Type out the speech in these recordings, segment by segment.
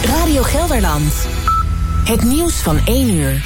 Radio Gelderland. Het nieuws van 1 uur.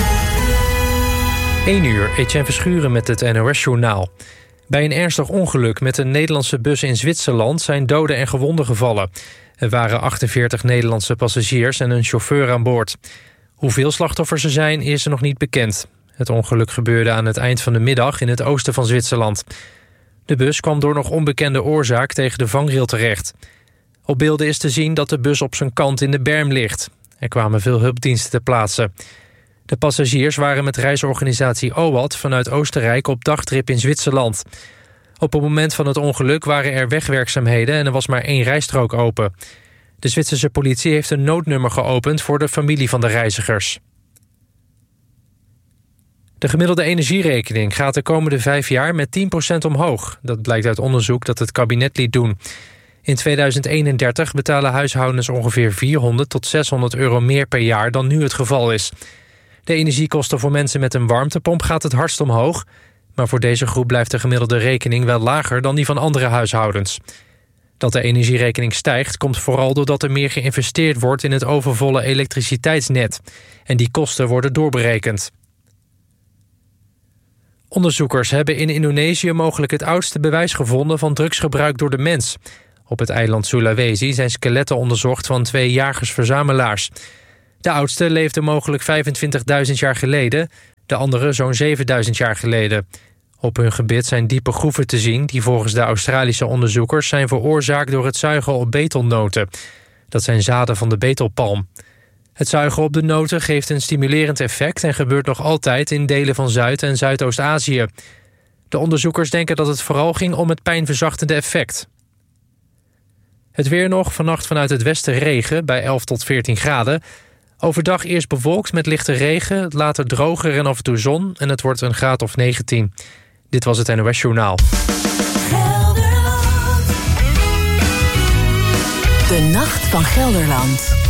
1 uur, Etienne Verschuren met het NOS-journaal. Bij een ernstig ongeluk met een Nederlandse bus in Zwitserland zijn doden en gewonden gevallen. Er waren 48 Nederlandse passagiers en een chauffeur aan boord. Hoeveel slachtoffers er zijn, is er nog niet bekend. Het ongeluk gebeurde aan het eind van de middag in het oosten van Zwitserland. De bus kwam door nog onbekende oorzaak tegen de vangrail terecht. Op beelden is te zien dat de bus op zijn kant in de berm ligt. Er kwamen veel hulpdiensten ter plaatse. De passagiers waren met reisorganisatie OAT vanuit Oostenrijk op dagtrip in Zwitserland. Op het moment van het ongeluk waren er wegwerkzaamheden en er was maar 1 rijstrook open. De Zwitserse politie heeft een noodnummer geopend voor de familie van de reizigers. De gemiddelde energierekening gaat de komende 5 jaar met 10% omhoog. Dat blijkt uit onderzoek dat het kabinet liet doen. In 2031 betalen huishoudens ongeveer 400 tot 600 euro meer per jaar dan nu het geval is. De energiekosten voor mensen met een warmtepomp gaat het hardst omhoog, maar voor deze groep blijft de gemiddelde rekening wel lager dan die van andere huishoudens. Dat de energierekening stijgt komt vooral doordat er meer geïnvesteerd wordt in het overvolle elektriciteitsnet. En die kosten worden doorberekend. Onderzoekers hebben in Indonesië mogelijk het oudste bewijs gevonden van drugsgebruik door de mens. Op het eiland Sulawesi zijn skeletten onderzocht van 2 jagers-verzamelaars. De oudste leefde mogelijk 25.000 jaar geleden, de andere zo'n 7.000 jaar geleden. Op hun gebit zijn diepe groeven te zien die volgens de Australische onderzoekers zijn veroorzaakt door het zuigen op betelnoten. Dat zijn zaden van de betelpalm. Het zuigen op de noten geeft een stimulerend effect en gebeurt nog altijd in delen van Zuid- en Zuidoost-Azië. De onderzoekers denken dat het vooral ging om het pijnverzachtende effect. Het weer nog, vannacht vanuit het westen regen bij 11 tot 14 graden. Overdag eerst bewolkt met lichte regen, later droger en af en toe zon en het wordt een graad of 19. Dit was het NOS Journaal. De Nacht van Gelderland.